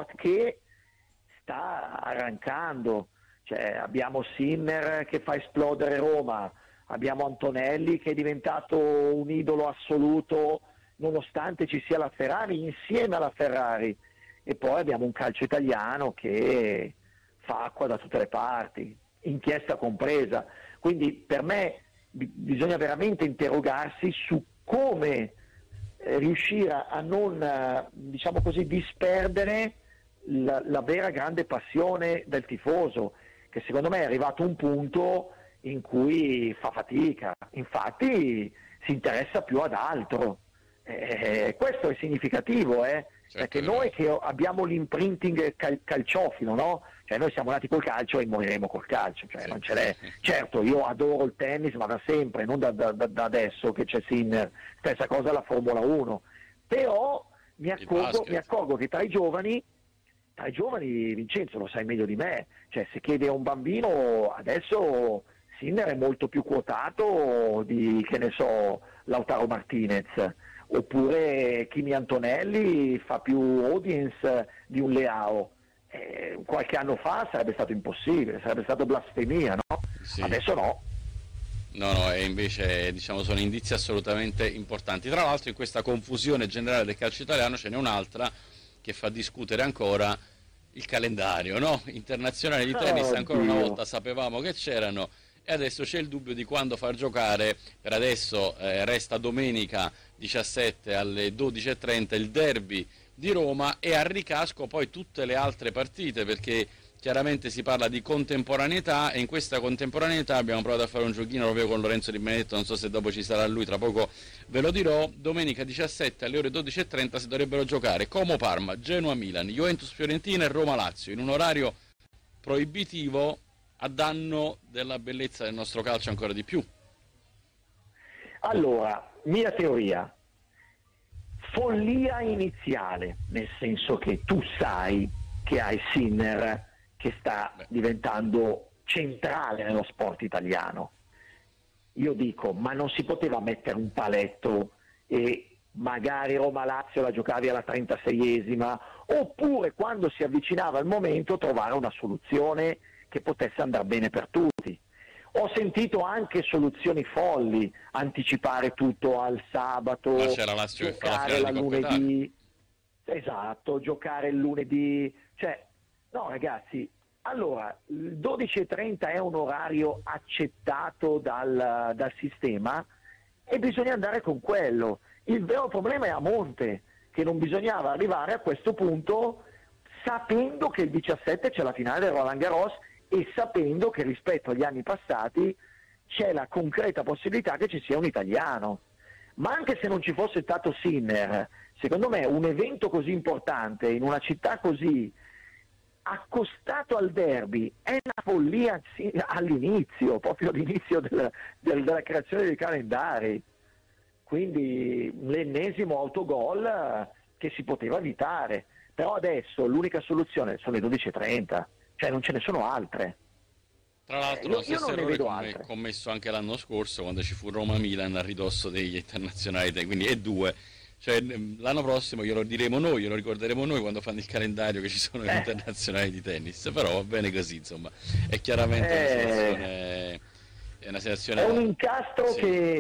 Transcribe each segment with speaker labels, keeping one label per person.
Speaker 1: sport che sta arrancando, cioè abbiamo Sinner che fa esplodere Roma, abbiamo Antonelli che è diventato un idolo assoluto nonostante ci sia la Ferrari, insieme alla Ferrari, e poi abbiamo un calcio italiano che fa acqua da tutte le parti, inchiesta compresa. Quindi per me bisogna veramente interrogarsi su come riuscire a non, diciamo così, disperdere la vera grande passione del tifoso, che secondo me è arrivato un punto in cui fa fatica, infatti si interessa più ad altro. Questo è significativo, perché noi che abbiamo l'imprinting calciofilo, no? Cioè noi siamo nati col calcio e moriremo col calcio, cioè non ce l'è. Certo, io adoro il tennis, ma da sempre, non da adesso che c'è Sinner, stessa cosa la Formula 1, però mi accorgo che tra i giovani, Vincenzo lo sai meglio di me, cioè se chiede a un bambino adesso Sinner è molto più quotato di, che ne so, Lautaro Martinez, oppure Kimi Antonelli fa più audience di un Leao. Qualche anno fa sarebbe stato impossibile, sarebbe stato blasfemia, no?
Speaker 2: Sì.
Speaker 1: Adesso no.
Speaker 2: No, e invece diciamo sono indizi assolutamente importanti. Tra l'altro in questa confusione generale del calcio italiano ce n'è un'altra che fa discutere ancora il calendario, no? Internazionale di tennis, ancora una volta sapevamo che c'erano e adesso c'è il dubbio di quando far giocare. Per adesso resta domenica 17 alle 12:30 il derby di Roma e a ricasco poi tutte le altre partite, perché chiaramente si parla di contemporaneità e in questa contemporaneità abbiamo provato a fare un giochino proprio con Lorenzo Di Benedetto, non so se dopo ci sarà lui, tra poco ve lo dirò. Domenica 17 alle ore 12:30 si dovrebbero giocare Como Parma, Genoa Milan, Juventus Fiorentina e Roma Lazio in un orario proibitivo a danno della bellezza del nostro calcio ancora di più.
Speaker 1: Allora, mia teoria: follia iniziale, nel senso che tu sai che hai Sinner che sta diventando centrale nello sport italiano. Io dico, ma non si poteva mettere un paletto e magari Roma-Lazio la giocavi alla 36esima, oppure quando si avvicinava il momento trovare una soluzione che potesse andare bene per tutti. Ho sentito anche soluzioni folli, anticipare tutto al sabato,
Speaker 2: ma c'è la Lazio
Speaker 1: giocare la lunedì, esatto, giocare il lunedì, cioè no ragazzi, allora il 12:30 è un orario accettato dal sistema e bisogna andare con quello. Il vero problema è a monte, che non bisognava arrivare a questo punto sapendo che il 17 c'è la finale del Roland Garros e sapendo che rispetto agli anni passati c'è la concreta possibilità che ci sia un italiano. Ma anche se non ci fosse stato Sinner, secondo me un evento così importante in una città così accostato al derby è una follia all'inizio, proprio all'inizio della creazione dei calendari. Quindi l'ennesimo autogol che si poteva evitare. Però adesso l'unica soluzione sono le 12:30. Cioè non ce ne sono altre.
Speaker 2: Tra l'altro lo stesso errore commesso anche l'anno scorso quando ci fu Roma-Milan a ridosso degli internazionali, quindi è due. Cioè l'anno prossimo glielo diremo noi, glielo ricorderemo noi quando fanno il calendario che ci sono gli internazionali di tennis, però va bene così, insomma, è chiaramente una situazione...
Speaker 1: È un incastro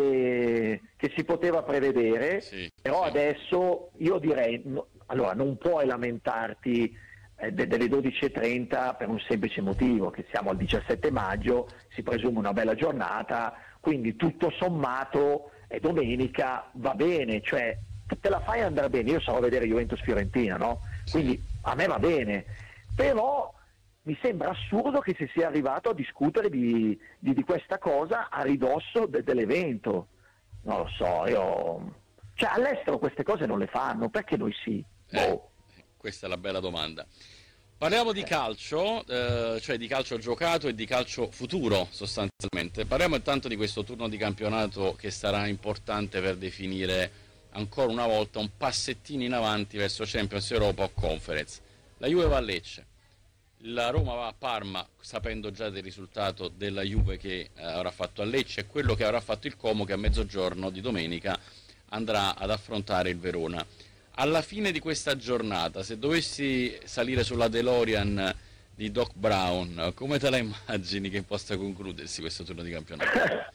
Speaker 1: che si poteva prevedere, però adesso io direi, allora non puoi lamentarti delle 12:30 per un semplice motivo, che siamo al 17 maggio, si presume una bella giornata, quindi tutto sommato è domenica, va bene, cioè te la fai andare bene. Io sarò a vedere Juventus Fiorentina, no? Quindi a me va bene, però mi sembra assurdo che si sia arrivato a discutere di questa cosa a ridosso dell'evento. Non lo so, cioè all'estero queste cose non le fanno, perché noi sì?
Speaker 2: Questa è la bella domanda. Parliamo di calcio, cioè di calcio giocato e di calcio futuro sostanzialmente. Parliamo intanto di questo turno di campionato che sarà importante per definire ancora una volta un passettino in avanti verso Champions, Europa o Conference. La Juve va a Lecce, la Roma va a Parma, sapendo già del risultato della Juve che avrà fatto a Lecce, e quello che avrà fatto il Como, che a mezzogiorno di domenica andrà ad affrontare il Verona. Alla fine di questa giornata, se dovessi salire sulla DeLorean di Doc Brown, come te la immagini che possa concludersi questo turno di campionato?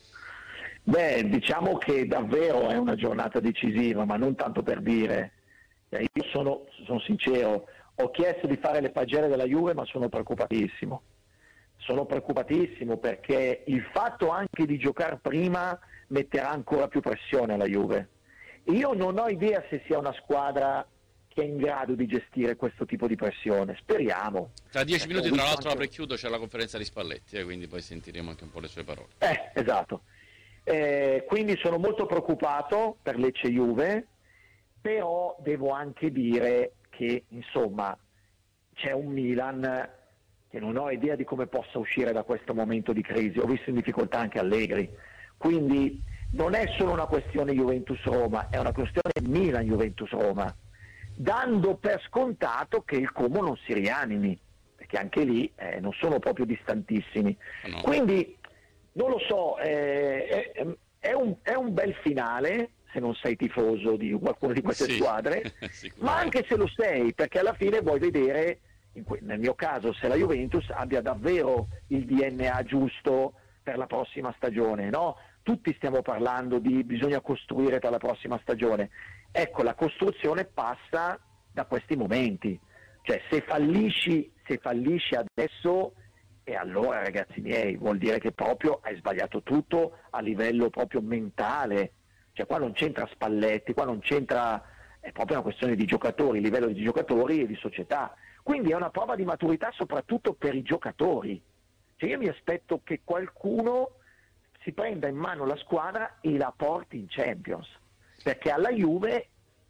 Speaker 1: Beh, diciamo che davvero è una giornata decisiva, ma non tanto per dire. Io sono sincero, ho chiesto di fare le pagelle della Juve, ma sono preoccupatissimo. Sono preoccupatissimo perché il fatto anche di giocare prima metterà ancora più pressione alla Juve. Io non ho idea se sia una squadra che è in grado di gestire questo tipo di pressione. Speriamo.
Speaker 2: Tra 10 minuti, tra l'altro, apre e chiudo, c'è la conferenza di Spalletti, quindi poi sentiremo anche un po' le sue parole.
Speaker 1: Esatto. Quindi sono molto preoccupato per Lecce Juve, però devo anche dire che insomma c'è un Milan che non ho idea di come possa uscire da questo momento di crisi. Ho visto in difficoltà anche Allegri, quindi non è solo una questione Juventus-Roma, è una questione Milan-Juventus-Roma, dando per scontato che il Como non si rianimi, perché anche lì non sono proprio distantissimi.
Speaker 2: No.
Speaker 1: Quindi non lo so, è un bel finale se non sei tifoso di qualcuna di queste squadre, ma anche se lo sei, perché alla fine vuoi vedere, nel mio caso, se la Juventus abbia davvero il DNA giusto per la prossima stagione, no? Tutti stiamo parlando di bisogna costruire per la prossima stagione. Ecco, la costruzione passa da questi momenti, cioè se fallisci adesso, e allora ragazzi miei vuol dire che proprio hai sbagliato tutto a livello proprio mentale, cioè qua non c'entra Spalletti, qua non c'entra, è proprio una questione di giocatori, livello di giocatori e di società, quindi è una prova di maturità soprattutto per i giocatori, cioè io mi aspetto che qualcuno si prenda in mano la squadra e la porti in Champions, perché alla Juve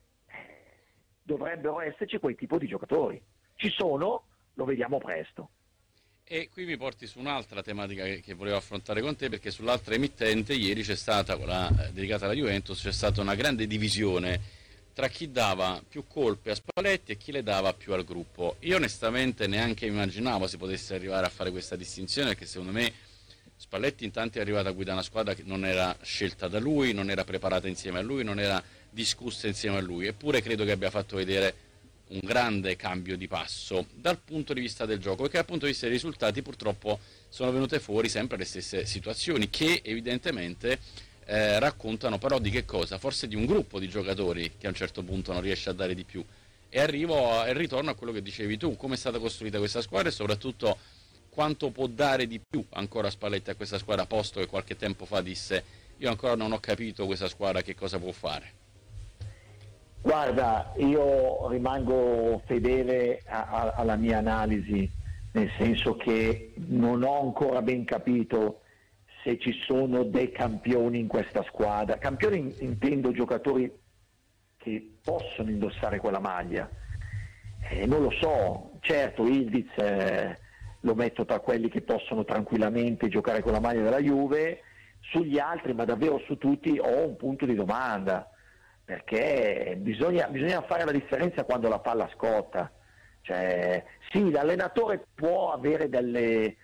Speaker 1: dovrebbero esserci quel tipo di giocatori, ci sono, lo vediamo presto.
Speaker 2: E qui mi porti su un'altra tematica che volevo affrontare con te, perché sull'altra emittente ieri c'è stata, quella dedicata alla Juventus, c'è stata una grande divisione tra chi dava più colpe a Spalletti e chi le dava più al gruppo. Io onestamente neanche immaginavo si potesse arrivare a fare questa distinzione, perché secondo me Spalletti intanto è arrivato a guidare una squadra che non era scelta da lui, non era preparata insieme a lui, non era discussa insieme a lui, eppure credo che abbia fatto vedere un grande cambio di passo dal punto di vista del gioco, perché dal punto di vista dei risultati purtroppo sono venute fuori sempre le stesse situazioni che evidentemente raccontano però di che cosa? Forse di un gruppo di giocatori che a un certo punto non riesce a dare di più. E ritorno a quello che dicevi tu, come è stata costruita questa squadra e soprattutto quanto può dare di più ancora Spalletti a questa squadra, posto che qualche tempo fa disse io ancora non ho capito questa squadra che cosa può fare.
Speaker 1: Guarda, io rimango fedele alla mia analisi, nel senso che non ho ancora ben capito se ci sono dei campioni in questa squadra. Campioni intendo giocatori che possono indossare quella maglia. Non lo so, certo Ildiz lo metto tra quelli che possono tranquillamente giocare con la maglia della Juve, sugli altri, ma davvero su tutti, ho un punto di domanda. Perché bisogna fare la differenza quando la palla scotta, cioè sì, l'allenatore può avere delle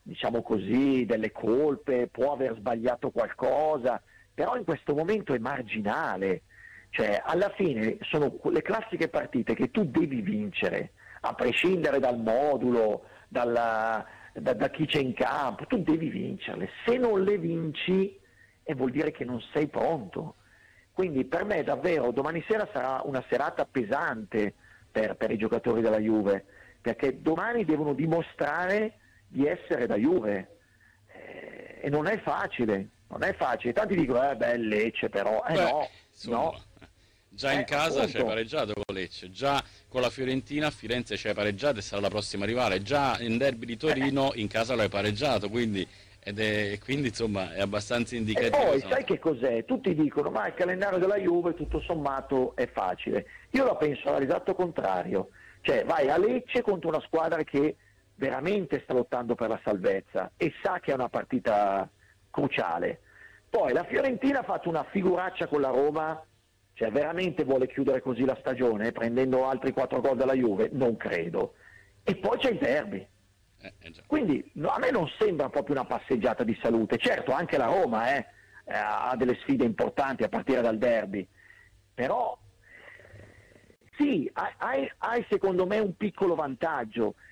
Speaker 1: colpe, può aver sbagliato qualcosa, però in questo momento è marginale, cioè alla fine sono le classiche partite che tu devi vincere, a prescindere dal modulo, da chi c'è in campo, tu devi vincerle, se non le vinci vuol dire che non sei pronto. Quindi per me davvero domani sera sarà una serata pesante per i giocatori della Juve, perché domani devono dimostrare di essere da Juve e non è facile. Tanti dicono Lecce però, no.
Speaker 2: Già in casa c'è pareggiato con Lecce, già con la Fiorentina a Firenze c'è pareggiato e sarà la prossima rivale, già in derby di Torino in casa l'hai pareggiato, quindi insomma è abbastanza indicativo.
Speaker 1: E poi sai che cos'è? Tutti dicono ma il calendario della Juve tutto sommato è facile. Io la penso all'esatto contrario, cioè vai a Lecce contro una squadra che veramente sta lottando per la salvezza e sa che è una partita cruciale. Poi la Fiorentina ha fatto una figuraccia con la Roma, cioè veramente vuole chiudere così la stagione prendendo altri 4 gol dalla Juve? Non credo. E poi c'è il derby. Quindi a me non sembra proprio una passeggiata di salute. Certo anche la Roma ha delle sfide importanti a partire dal derby, però Sì, hai secondo me un piccolo vantaggio,